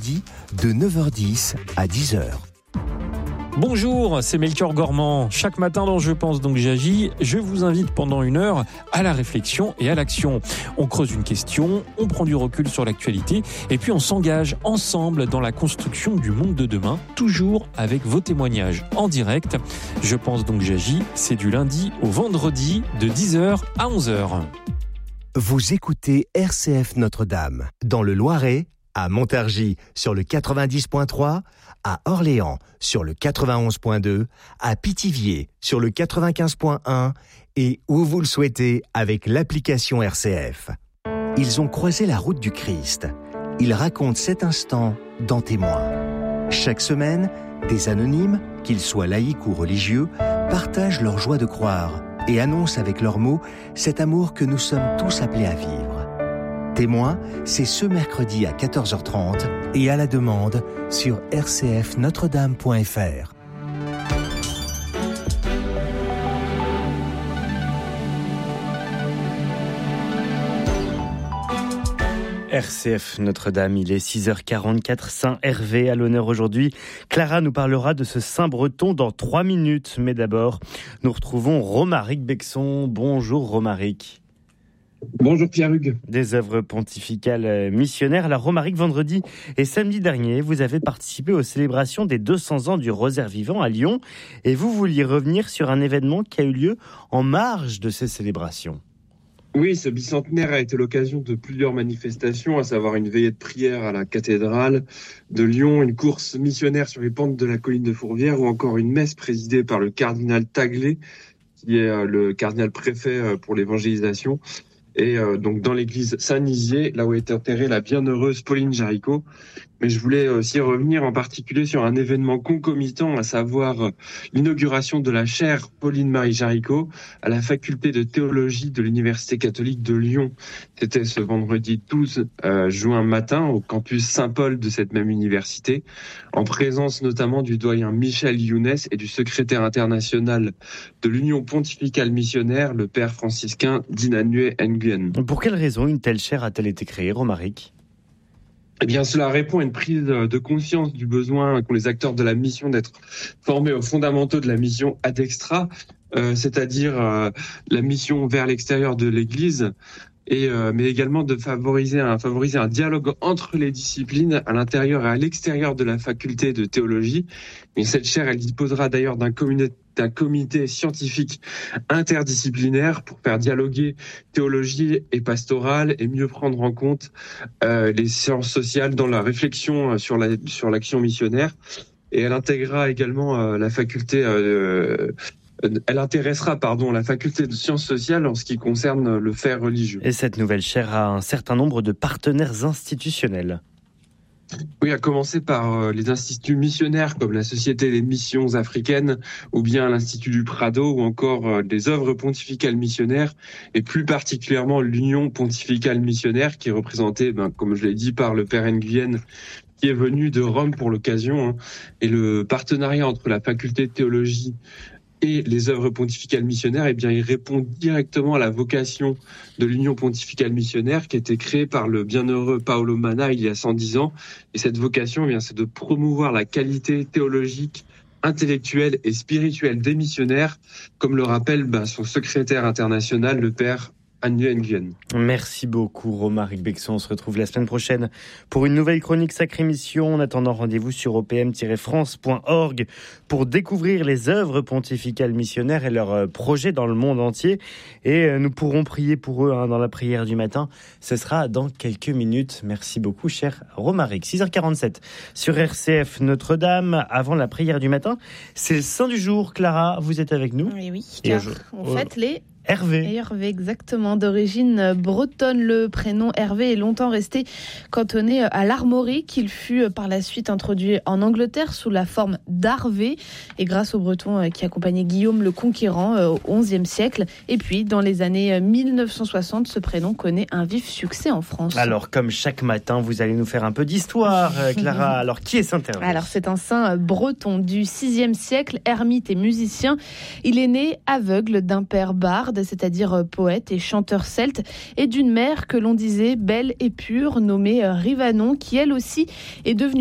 vendredi de 9h10 à 10h. Bonjour, c'est Melchior Gormand. Chaque matin dans Je pense donc j'agis, je vous invite pendant 1 heure à la réflexion et à l'action. On creuse une question, on prend du recul sur l'actualité et puis on s'engage ensemble dans la construction du monde de demain, toujours avec vos témoignages en direct. Je pense donc j'agis, c'est du lundi au vendredi de 10h à 11h. Vous écoutez RCF Notre-Dame, dans le Loiret, à Montargis sur le 90.3, à Orléans sur le 91.2, à Pithiviers sur le 95.1 et où vous le souhaitez avec l'application RCF. Ils ont croisé la route du Christ. Ils racontent cet instant dans Témoins. Chaque semaine, des anonymes, qu'ils soient laïcs ou religieux, partagent leur joie de croire et annoncent avec leurs mots cet amour que nous sommes tous appelés à vivre. Témoins, c'est ce mercredi à 14h30 et à la demande sur rcfnotredame.fr. RCF Notre-Dame, il est 6h44, Saint-Hervé à l'honneur aujourd'hui. Clara nous parlera de ce Saint breton dans 3 minutes. Mais d'abord, nous retrouvons Romaric Bexon. Bonjour Romaric. Bonjour Pierre-Hugues. Des œuvres pontificales missionnaires. Alors Romaric, vendredi et samedi dernier, vous avez participé aux célébrations des 200 ans du Rosaire vivant à Lyon. Et vous vouliez revenir sur un événement qui a eu lieu en marge de ces célébrations. Oui, ce bicentenaire a été l'occasion de plusieurs manifestations, à savoir une veillée de prière à la cathédrale de Lyon, une course missionnaire sur les pentes de la colline de Fourvière ou encore une messe présidée par le cardinal Taglé, qui est le cardinal préfet pour l'évangélisation. Et donc dans l'église Saint-Nizier, là où est enterrée la bienheureuse Pauline Jaricot. Mais je voulais aussi revenir en particulier sur un événement concomitant, à savoir l'inauguration de la chaire Pauline-Marie Jaricot à la faculté de théologie de l'Université catholique de Lyon. C'était ce vendredi 12 juin matin au campus Saint-Paul de cette même université, en présence notamment du doyen Michel Younes et du secrétaire international de l'Union pontificale missionnaire, le père franciscain Dinanue Nguyen. Pour quelle raison une telle chaire a-t-elle été créée, Romaric ? Eh bien, cela répond à une prise de conscience du besoin qu'ont les acteurs de la mission d'être formés aux fondamentaux de la mission ad extra, c'est-à-dire la mission vers l'extérieur de l'Église, mais également de favoriser un dialogue entre les disciplines à l'intérieur et à l'extérieur de la faculté de théologie. Et cette chaire, elle disposera d'ailleurs d'un comité scientifique interdisciplinaire pour faire dialoguer théologie et pastorale et mieux prendre en compte les sciences sociales dans la réflexion sur l'action missionnaire. Et elle intégrera également la faculté elle intéressera la faculté de sciences sociales en ce qui concerne le fait religieux. Et cette nouvelle chaire a un certain nombre de partenaires institutionnels. Oui, à commencer par les instituts missionnaires comme la Société des missions africaines ou bien l'Institut du Prado ou encore les œuvres pontificales missionnaires et plus particulièrement l'Union pontificale missionnaire qui est représentée, comme je l'ai dit, par le père Nguyen qui est venu de Rome pour l'occasion. Et le partenariat entre la faculté de théologie et les œuvres pontificales missionnaires, eh bien, il répond directement à la vocation de l'Union pontificale missionnaire qui a été créée par le bienheureux Paolo Manna il y a 110 ans. Et cette vocation, eh bien, c'est de promouvoir la qualité théologique, intellectuelle et spirituelle des missionnaires, comme le rappelle son secrétaire international, le père Nguyen. Merci beaucoup Romaric Bexon. On se retrouve la semaine prochaine pour une nouvelle chronique Sacrée Mission. En attendant, rendez-vous sur opm-france.org pour découvrir les œuvres pontificales missionnaires et leurs projets dans le monde entier. Et nous pourrons prier pour eux dans la prière du matin. Ce sera dans quelques minutes. Merci beaucoup cher Romaric. 6h47 sur RCF Notre-Dame. Avant la prière du matin, c'est le Saint du jour. Clara, vous êtes avec nous. Oui, car on fête les Hervé. Hervé, exactement, d'origine bretonne. Le prénom Hervé est longtemps resté cantonné à l'armorique. Il fut par la suite introduit en Angleterre sous la forme d'Harvé et grâce aux Bretons qui accompagnaient Guillaume le Conquérant au XIe siècle. Et puis, dans les années 1960, ce prénom connaît un vif succès en France. Alors, comme chaque matin, vous allez nous faire un peu d'histoire, Clara. Alors, qui est Saint Hervé ? Alors, c'est un saint breton du VIe siècle, ermite et musicien. Il est né aveugle d'un père barde, c'est-à-dire poète et chanteur celte, et d'une mère que l'on disait belle et pure, nommée Rivanon, qui elle aussi est devenue